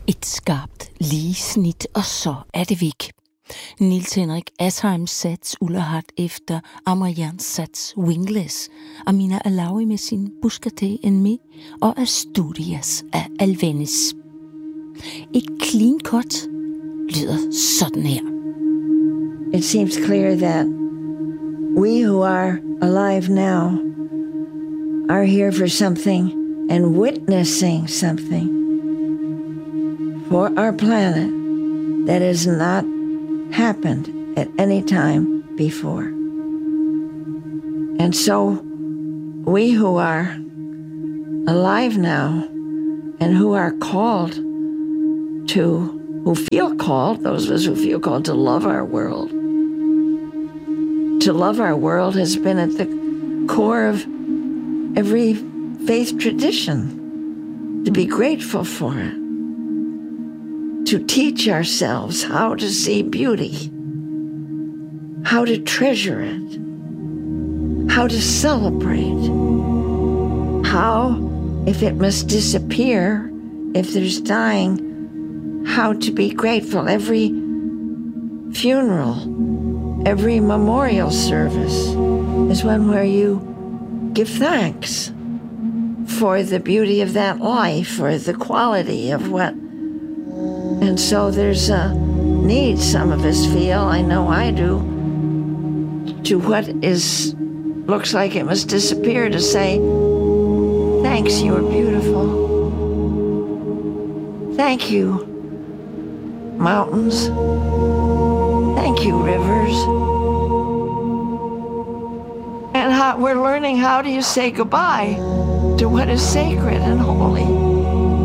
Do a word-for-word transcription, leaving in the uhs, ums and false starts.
Et skarpt lige snit, og så er det væk. Niels Henrik Asheims sats Ullahat efter Amrayans sats Wingless, Amina Alawi med sin Buscate en mi og Asturias af Alvenis. Et clean cut lyder sådan her. It seems clear that we who are alive now are here for something and witnessing something for our planet that has not happened at any time before. And so we who are alive now and who are called to, who feel called, those of us who feel called to love our world, to love our world has been at the core of every faith tradition, to be grateful for it, to teach ourselves how to see beauty, how to treasure it, how to celebrate, how, if it must disappear, if there's dying, how to be grateful. Every funeral, every memorial service is one where you give thanks for the beauty of that life or the quality of what. And so there's a need, some of us feel, I know I do, to what is looks like it must disappear, to say, thanks, you are beautiful. Thank you, mountains. Thank you, rivers. And how, we're learning, how do you say goodbye to what is sacred and holy?